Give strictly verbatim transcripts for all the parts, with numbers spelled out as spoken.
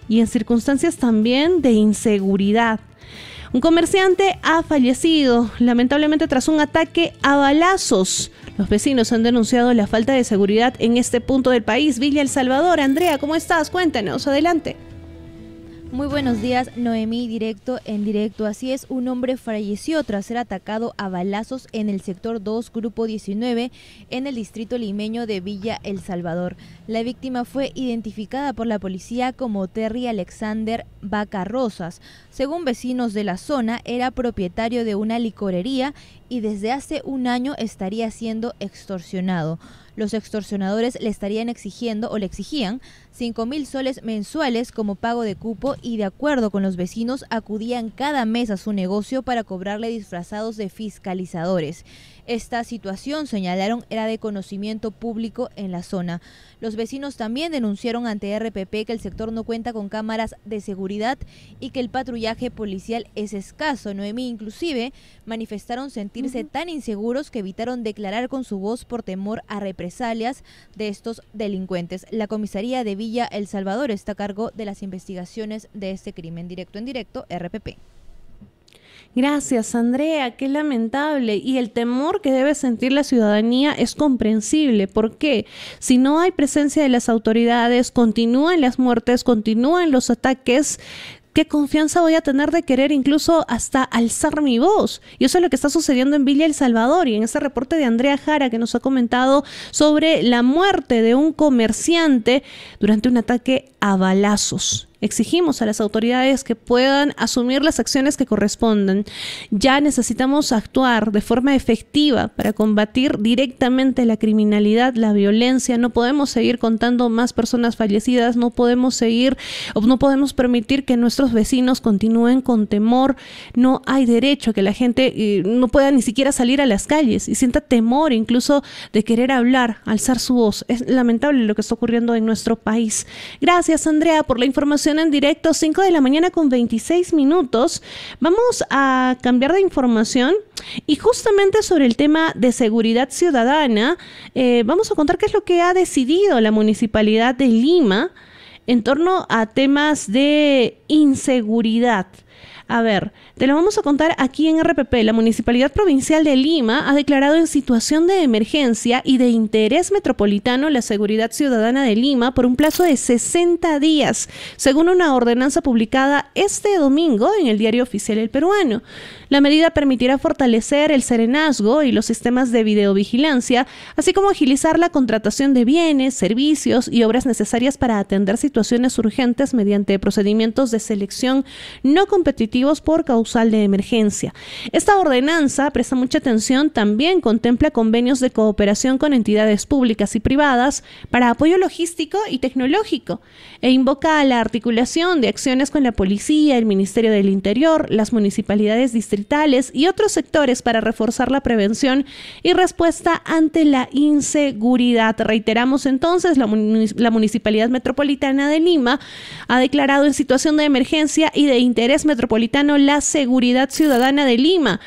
y en circunstancias también de inseguridad. Un comerciante ha fallecido, lamentablemente tras un ataque a balazos. Los vecinos han denunciado la falta de seguridad en este punto del país. Villa El Salvador. Andrea, ¿cómo estás? Cuéntanos, adelante. Muy buenos días, Noemí, directo en directo. Así es, un hombre falleció tras ser atacado a balazos en el sector dos, grupo diecinueve, en el distrito limeño de Villa El Salvador. La víctima fue identificada por la policía como Terry Alexander Vaca Rosas. Según vecinos de la zona, era propietario de una licorería y desde hace un año estaría siendo extorsionado. Los extorsionadores le estarían exigiendo o le exigían cinco mil soles mensuales como pago de cupo y de acuerdo con los vecinos acudían cada mes a su negocio para cobrarle disfrazados de fiscalizadores. Esta situación, señalaron, era de conocimiento público en la zona. Los vecinos también denunciaron ante R P P que el sector no cuenta con cámaras de seguridad y que el patrullaje policial es escaso. Noemí, inclusive, manifestaron sentirse uh-huh. tan inseguros que evitaron declarar con su voz por temor a represalias de estos delincuentes. La comisaría de Villa El Salvador está a cargo de las investigaciones de este crimen. Directo en directo, R P P. Gracias, Andrea, qué lamentable. Y el temor que debe sentir la ciudadanía es comprensible. ¿Por qué? Si no hay presencia de las autoridades, continúan las muertes, continúan los ataques. ¿Qué confianza voy a tener de querer incluso hasta alzar mi voz? Y eso es lo que está sucediendo en Villa El Salvador y en ese reporte de Andrea Jara que nos ha comentado sobre la muerte de un comerciante durante un ataque a balazos. Exigimos a las autoridades que puedan asumir las acciones que correspondan. Ya necesitamos actuar de forma efectiva para combatir directamente la criminalidad, la violencia. No podemos seguir contando más personas fallecidas, no podemos seguir, o no podemos permitir que nuestros vecinos continúen con temor. No hay derecho a que la gente eh, no pueda ni siquiera salir a las calles y sienta temor incluso de querer hablar, alzar su voz. Es lamentable lo que está ocurriendo en nuestro país. Gracias, Andrea, por la información en directo. Cinco de la mañana con veintiséis minutos. Vamos a cambiar de información y justamente sobre el tema de seguridad ciudadana eh, vamos a contar qué es lo que ha decidido la Municipalidad de Lima en torno a temas de inseguridad. A ver, te lo vamos a contar aquí en R P P. La Municipalidad Provincial de Lima ha declarado en situación de emergencia y de interés metropolitano la seguridad ciudadana de Lima por un plazo de sesenta días, según una ordenanza publicada este domingo en el Diario Oficial El Peruano. La medida permitirá fortalecer el serenazgo y los sistemas de videovigilancia, así como agilizar la contratación de bienes, servicios y obras necesarias para atender situaciones urgentes mediante procedimientos de selección no competitivos por causal de emergencia. Esta ordenanza, presta mucha atención, también contempla convenios de cooperación con entidades públicas y privadas para apoyo logístico y tecnológico e invoca a la articulación de acciones con la policía, el Ministerio del Interior, las municipalidades distritales y otros sectores para reforzar la prevención y respuesta ante la inseguridad. Reiteramos entonces, la, munic- la Municipalidad Metropolitana de Lima ha declarado en situación de emergencia y de interés metropolitano la seguridad ciudadana de Lima.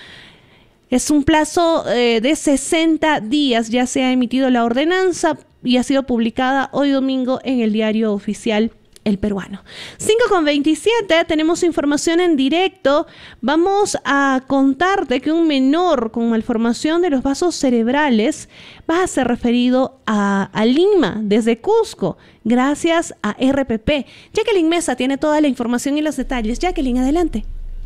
Es un plazo eh, de sesenta días, ya se ha emitido la ordenanza y ha sido publicada hoy domingo en el Diario Oficial El Peruano. cinco con veintisiete, tenemos información en directo. Vamos a contarte que un menor con malformación de los vasos cerebrales va a ser referido a, a Lima desde Cusco, gracias a R P P. Jacqueline Mesa tiene toda la información y los detalles. Jacqueline, adelante.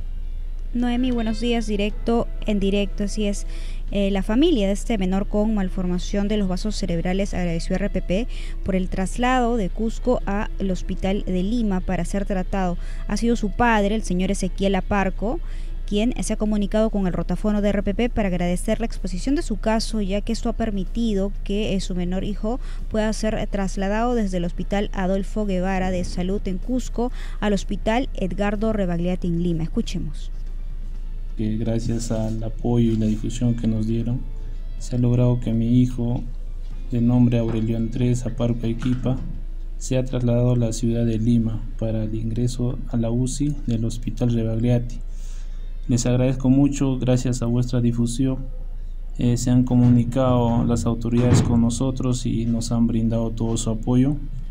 Noemi, buenos días, directo en directo, así es. Eh, la familia de este menor con malformación de los vasos cerebrales agradeció a R P P por el traslado de Cusco al hospital de Lima para ser tratado. Ha sido su padre, el señor Ezequiel Aparco, quien se ha comunicado con el rotafono de R P P para agradecer la exposición de su caso, ya que esto ha permitido que eh, su menor hijo pueda ser trasladado desde el Hospital Adolfo Guevara de Salud en Cusco al Hospital Edgardo Rebagliati en Lima. Escuchemos. Que gracias al apoyo y la difusión que nos dieron, se ha logrado que mi hijo, de nombre Aurelio Andrés Aparco Equipa, sea trasladado a la ciudad de Lima para el ingreso a la U C I del Hospital Rebagliati. Les agradezco mucho, gracias a vuestra difusión eh, se han comunicado las autoridades con nosotros y nos han brindado todo su apoyo.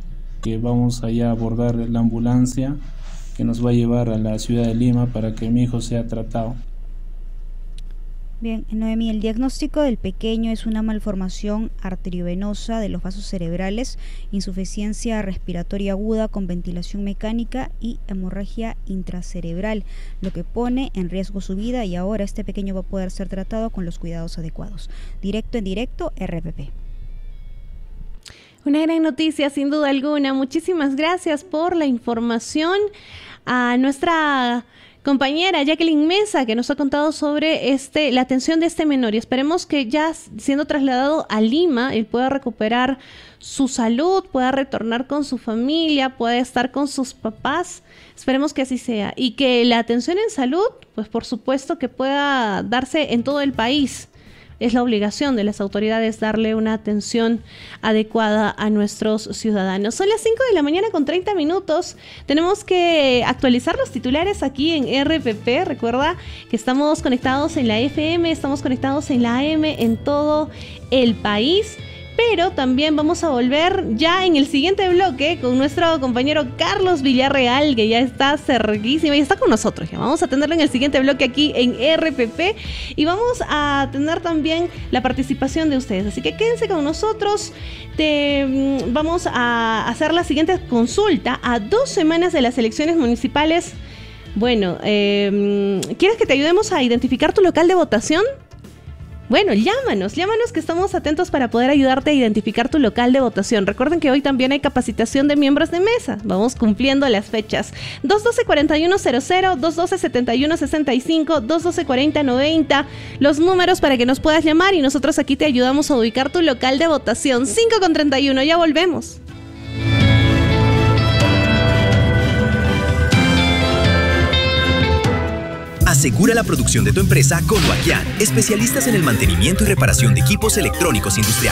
que vamos allá a abordar la ambulancia que nos va a llevar a la ciudad de Lima para que mi hijo sea tratado. Bien, Noemí, el diagnóstico del pequeño es una malformación arteriovenosa de los vasos cerebrales, insuficiencia respiratoria aguda con ventilación mecánica y hemorragia intracerebral, lo que pone en riesgo su vida, y ahora este pequeño va a poder ser tratado con los cuidados adecuados. Directo en directo, R P P. Una gran noticia, sin duda alguna. Muchísimas gracias por la información a nuestra compañera Jacqueline Mesa, que nos ha contado sobre este la atención de este menor, y esperemos que ya siendo trasladado a Lima él pueda recuperar su salud, pueda retornar con su familia, pueda estar con sus papás. Esperemos que así sea, y que la atención en salud, pues por supuesto que pueda darse en todo el país. Es la obligación de las autoridades darle una atención adecuada a nuestros ciudadanos. Son las cinco de la mañana con treinta minutos. Tenemos que actualizar los titulares aquí en R P P. Recuerda que estamos conectados en la F M, estamos conectados en la A M en todo el país. Pero también vamos a volver ya en el siguiente bloque con nuestro compañero Carlos Villarreal, que ya está cerquísimo y está con nosotros. Ya vamos a tenerlo en el siguiente bloque aquí en R P P, y vamos a tener también la participación de ustedes. Así que quédense con nosotros. Te, vamos a hacer la siguiente consulta a dos semanas de las elecciones municipales. Bueno, eh, ¿quieres que te ayudemos a identificar tu local de votación? Bueno, llámanos, llámanos que estamos atentos para poder ayudarte a identificar tu local de votación. Recuerden que hoy también hay capacitación de miembros de mesa. Vamos cumpliendo las fechas. dos uno dos, cuatro uno cero cero, dos uno dos, siete uno seis cinco, dos uno dos, cuatro cero nueve cero. Los números para que nos puedas llamar y nosotros aquí te ayudamos a ubicar tu local de votación. cinco con treinta y uno, ya volvemos. Asegura la producción de tu empresa con Noaquian, especialistas en el mantenimiento y reparación de equipos electrónicos industriales.